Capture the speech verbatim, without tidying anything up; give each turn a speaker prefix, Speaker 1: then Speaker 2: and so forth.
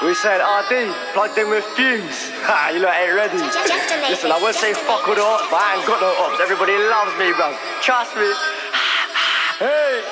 Speaker 1: We said R D, plugged in with Fumes. Ha, you lot ain't ready.
Speaker 2: Just to make
Speaker 1: Listen, I
Speaker 2: this,
Speaker 1: won't
Speaker 2: just
Speaker 1: say
Speaker 2: to
Speaker 1: fuck
Speaker 2: make
Speaker 1: all the
Speaker 2: this,
Speaker 1: ops, but I ain't got no ops. Everybody loves me, bro. Trust me. Hey.